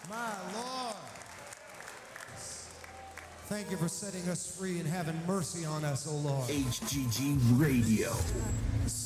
My Lord. Thank you for setting us free and having mercy on us, O Lord. HGG Radio.